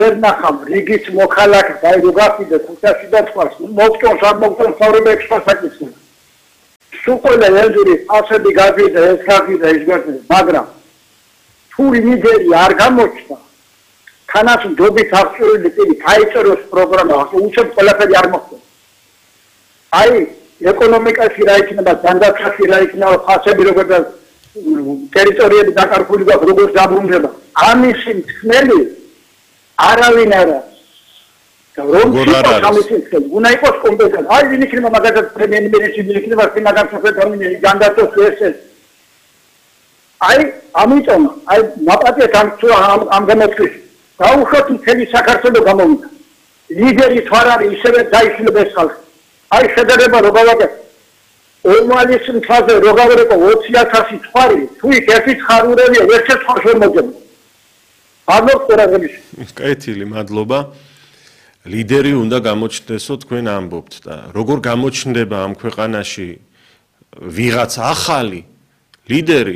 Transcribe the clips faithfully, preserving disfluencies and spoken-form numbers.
ვერ ნახავ რიგის მოქალაქეს, აი რო გაფიდე ქუთაში და თქვას, მოგწონს არ მოგწონს საუბრებს ფასაკიცი. სულ ყველა ელჯური ასები გაფიდე, ეს გაფიდე, ეს გაფიდე, მაგრამ თუ ლიდერი არ გამოჩნდა, თანაც ჯობით აღწეული ტიპი დაიწეროს პროგრამა, უცებ ყველაფერი არ მოხდა. აი ეკონომიკაში რა იქნება, დანდაცვაში რა იქნება, ფასები როგორ და ტერიტორიები დაკარგული და როგორ დაბრუნდება. ამის მსმელი არავინ არ არის. და რომ შეიძლება ამის მსმელი, უნდა იყოს კომპეტენტი. აი ვინ იქნება მაგალითად პრემიერ-მინისტრი, ვინ იქნება სინაგანცოფე მინისტრი, განდაცვას ესეს. აი ამიტომ აი მაპატიეთ ამ ამ განაცხადის. დაუხოთ მთელი საქართველოს გამოვიდა. ლიდერი თვარ არის ისევე დაიშლება ეს ხალხი. აი შედარება რო გავაკეთე ორმალის მთაზე რო გავერეკო ოცი ათასი თვარი თუ იქ ერთი ხარურებია ერთი თვარ ვერ მოძებნა ანუ ყურადღების კეთილი მადლობა ლიდერი უნდა გამოჩნდესო თქვენ ამბობთ და როგორ გამოჩნდება ამ ქვეყანაში ვიღაც ახალი ლიდერი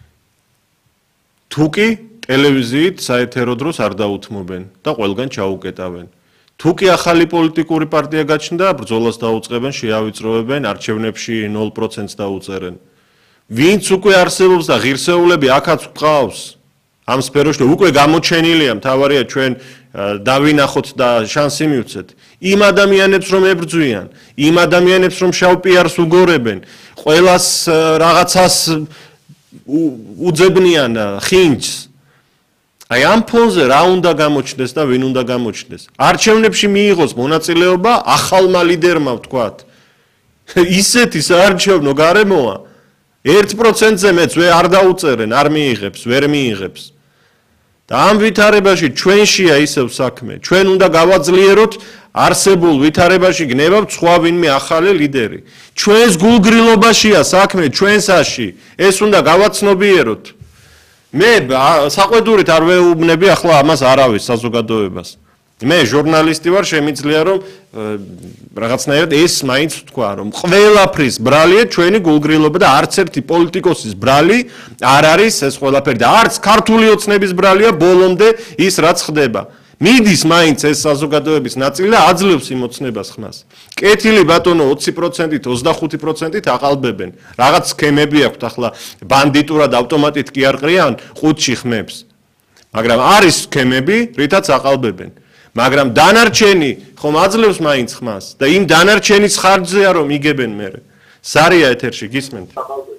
თუკი ტელევიზიით საეთერო დროს არ დაუთმობენ და ყველგან ჩაუკეტავენ თუ კი ახალი პოლიტიკური პარტია გაჩნდა, ბრძოლას დაუწყებენ, შეავიწროვებენ, არჩევნებში ნულ პროცენტს დაუწერენ. ვინც უკვე არსებობს და ღირსეულები აქაც გვყავს ამ სფეროში, უკვე გამოჩენილია, მთავარია ჩვენ დავინახოთ და შანსი მივცეთ. იმ ადამიანებს რომ ებრძვიან, იმ ადამიანებს რომ შავ პიარს უგორებენ, ყველას რაღაცას უძებნიან ხინჯს აი ამ ფონზე რა უნდა გამოჩნდეს და ვინ უნდა გამოჩნდეს? არჩევნებში მიიღოს მონაწილეობა ახალმა ლიდერმა ვთქვათ. ისეთი საარჩევნო გარემოა ერთ პროცენტზე მეც არ დაუწერენ, არ მიიღებს, ვერ მიიღებს. და ამ ვითარებაში ჩვენშია ისევ საქმე. ჩვენ უნდა გავაძლიეროთ არსებულ ვითარებაში გნებავთ სხვა ვინმე ახალი ლიდერი. ჩვენს გულგრილობაშია საქმე, ჩვენსაში. ეს უნდა გავაცნობიეროთ. მე საყვედურით არ ვეუბნები ახლა ამას არავის საზოგადოებას. მე ჟურნალისტი ვარ, შემიძლია რომ რაღაცნაირად ეს მაინც ვთქვა, რომ ყველაფრის ბრალია ჩვენი გულგრილობა და არც ერთი პოლიტიკოსის ბრალი არ არის ეს ყველაფერი და არც ქართული ოცნების ბრალია ბოლომდე ის რაც ხდება. მიდის მაინც ეს საზოგადოების ნაწილი და აძლევს იმ ოცნებას ხმას. კეთილი ბატონო ოცი პროცენტით, ოცდახუთი პროცენტით აყალბებენ. რაღაც სქემები აქვთ ახლა ბანდიტურად ავტომატით კი არ ყრიან ხუთში ხმებს. მაგრამ არის სქემები, რითაც აყალბებენ. მაგრამ დანარჩენი ხომ აძლევს მაინც ხმას და იმ დანარჩენის ხარჯზეა რომ იგებენ მერე. სარია ეთერში გისმენთ?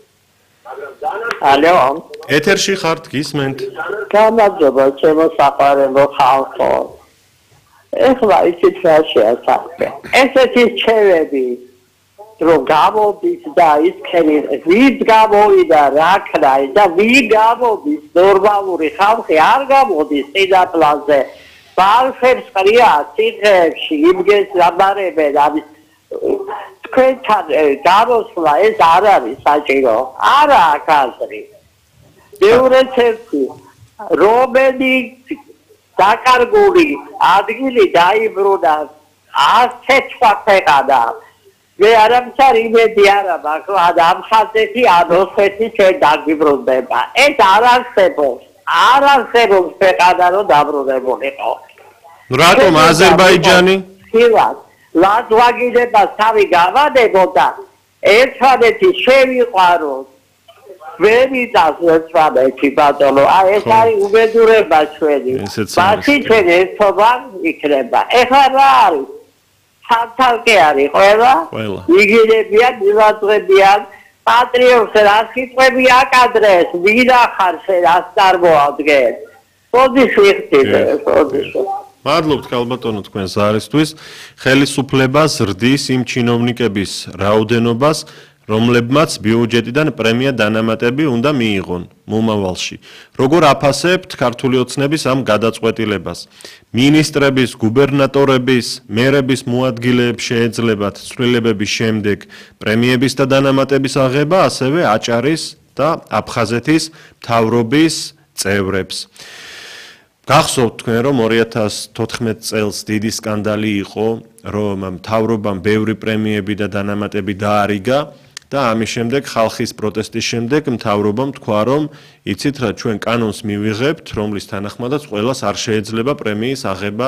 ალო ეთერში ხართ გისმენთ? გამარჯობა ჩემო საყვარელო ხალხო. ეხლა ისიც რა შეასახე. ესეთი ჩევები რომ გამოვდის და ისქენი ვით გამოვიდა რა ქნა და ვი გამოვდის ნორმალური ხალხი არ გამოდის წინაპლაზე. ბალხებს ყრია ციხეებში იმგეს აბარებენ ამის თქვენთან გამოსვლა ეს არ არის საჭირო. არა აქ აზრი. მეორე ერთი რომელი დაკარგული ადგილი დაიბრუნა ასეთ ქვეყანა. მე არ ამცარ იმედი არა მაქვს ამ ხაზეთი ან ოსეთი ჩვენ დაგვიბრუნდება. ეს არ არსებობს. არ არსებობს ქვეყანა რომ დაბრუნებულიყო. რატომ აზერბაიჯანი? ხილად ლადვაგიდებას თავი გავადებოდა ერთადერთი შევიყვაროთ ვერიტას ერთადერთი ბატონო აი ეს არის უბედურება ჩვენი მაშინ ჩვენ ერთობა იქნება ეხლა რა არის თალკე არის ყველა იგინებიან მივაწვებიან პატრიოტს რა სიტყვები აკადრეს ვინახარ შენ რას წარმოადგენს მოდი შევხვდე მოდი მადლობთ ქალბატონო თქვენ ზარისთვის ხელისუფლება ზრდის იმ ჩინოვნიკების რაოდენობას რომლებმაც ბიუჯეტიდან პრემია დანამატები უნდა მიიღონ მომავალში. როგორ აფასებთ ქართული ოცნების ამ გადაწყვეტილებას? მინისტრების, გუბერნატორების, მერების მოადგილეებს შეეძლებათ ცვლილებების შემდეგ პრემიების და დანამატების აღება, ასევე აჭარის და აფხაზეთის მთავრობის წევრებს. გახსოვთ თქვენ რომ ორი ათას თოთხმეტ წელს დიდი სკანდალი იყო, რომ მთავრობამ ბევრი პრემიები და დანამატები დაარიგა და ამის შემდეგ ხალხის პროტესტის შემდეგ მთავრობამ თქვა, რომ იცით რა, ჩვენ კანონს მივიღებთ, რომლის თანახმადაც ყველას არ შეეძლება პრემიის აღება